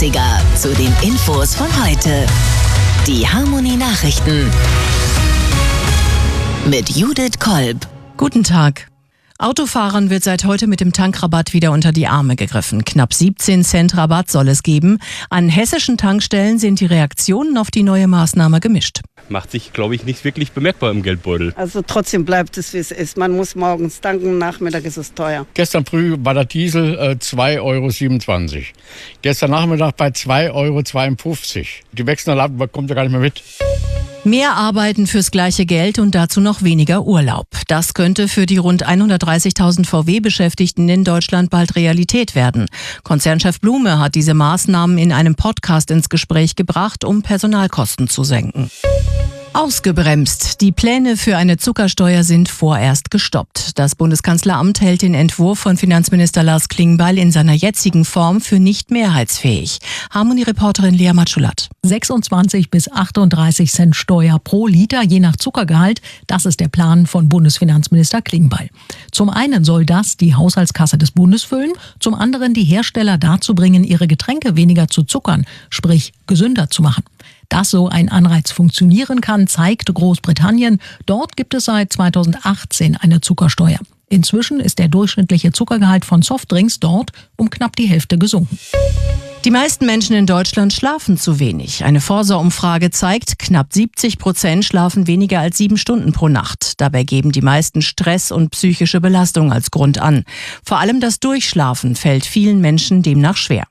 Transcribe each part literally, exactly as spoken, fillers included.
dreißiger zu den Infos von heute. Die Harmony Nachrichten mit Judith Kolb. Guten Tag. Autofahrern wird seit heute mit dem Tankrabatt wieder unter die Arme gegriffen. Knapp siebzehn Cent Rabatt soll es geben. An hessischen Tankstellen sind die Reaktionen auf die neue Maßnahme gemischt. Macht sich, glaube ich, nicht wirklich bemerkbar im Geldbeutel. Also trotzdem bleibt es, wie es ist. Man muss morgens tanken, Nachmittag ist es teuer. Gestern früh war der Diesel äh, zwei Euro siebenundzwanzig. Gestern Nachmittag bei zwei Euro zweiundfünfzig. Die Wechselnadel bekommt ja gar nicht mehr mit. Mehr Arbeiten fürs gleiche Geld und dazu noch weniger Urlaub. Das könnte für die rund hundertdreißigtausend V W-Beschäftigten in Deutschland bald Realität werden. Konzernchef Blume hat diese Maßnahmen in einem Podcast ins Gespräch gebracht, um Personalkosten zu senken. Ausgebremst. Die Pläne für eine Zuckersteuer sind vorerst gestoppt. Das Bundeskanzleramt hält den Entwurf von Finanzminister Lars Klingbeil in seiner jetzigen Form für nicht mehrheitsfähig. Harmony-Reporterin Lea Matschulat. sechsundzwanzig bis achtunddreißig Cent Steuer pro Liter, je nach Zuckergehalt. Das ist der Plan von Bundesfinanzminister Klingbeil. Zum einen soll das die Haushaltskasse des Bundes füllen, zum anderen die Hersteller dazu bringen, ihre Getränke weniger zu zuckern, sprich gesünder zu machen. Dass so ein Anreiz funktionieren kann, zeigt Großbritannien. Dort gibt es seit zweitausendachtzehn eine Zuckersteuer. Inzwischen ist der durchschnittliche Zuckergehalt von Softdrinks dort um knapp die Hälfte gesunken. Die meisten Menschen in Deutschland schlafen zu wenig. Eine Forsa-Umfrage zeigt, knapp siebzig Prozent schlafen weniger als sieben Stunden pro Nacht. Dabei geben die meisten Stress und psychische Belastung als Grund an. Vor allem das Durchschlafen fällt vielen Menschen demnach schwer.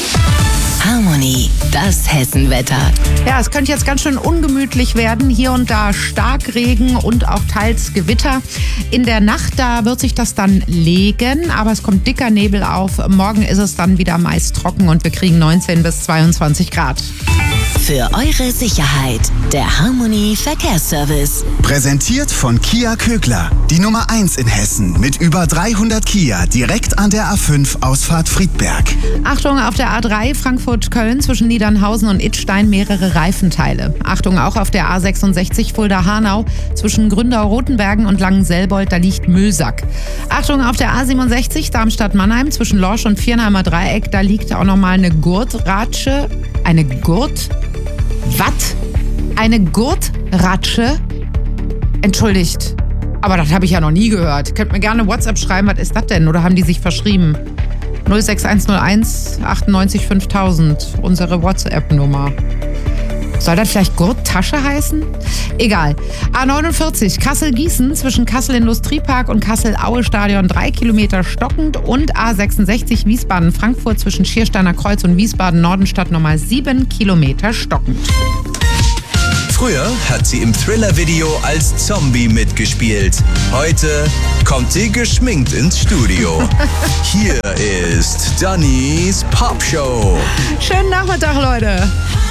Harmony, das Hessenwetter. Ja, es könnte jetzt ganz schön ungemütlich werden. Hier und da Starkregen und auch teils Gewitter. In der Nacht, da wird sich das dann legen, aber es kommt dicker Nebel auf. Morgen ist es dann wieder meist trocken und wir kriegen neunzehn bis zweiundzwanzig Grad. Für eure Sicherheit, der Harmony Verkehrsservice. Präsentiert von Kia Kögler. Die Nummer eins in Hessen mit über dreihundert Kia direkt an der A fünf Ausfahrt Friedberg. Achtung, auf der A drei Frankfurt-Köln zwischen Niedernhausen und Idstein mehrere Reifenteile. Achtung auch auf der A sechsundsechzig Fulda-Hanau zwischen Gründau-Rotenbergen und Langenselbold, da liegt Müllsack. Achtung auf der A siebenundsechzig Darmstadt-Mannheim zwischen Lorsch und Viernheimer Dreieck, da liegt auch nochmal eine Gurtratsche. Eine Gurt... Was? Eine Gurtratsche? Entschuldigt, aber das habe ich ja noch nie gehört. Könnt mir gerne WhatsApp schreiben, was ist das denn? Oder haben die sich verschrieben? null sechs eins null eins achtundneunzig fünftausend, unsere WhatsApp-Nummer. Soll das vielleicht Gurttasche heißen? Egal. A neunundvierzig Kassel-Gießen zwischen Kassel-Industriepark und Kassel-Aue-Stadion drei Kilometer stockend und A sechsundsechzig Wiesbaden-Frankfurt zwischen Schiersteiner Kreuz und Wiesbaden-Nordenstadt nochmal sieben Kilometer stockend. Früher hat sie im Thriller-Video als Zombie mitgespielt. Heute kommt sie geschminkt ins Studio. Hier ist Dannys Popshow. Schönen Nachmittag, Leute.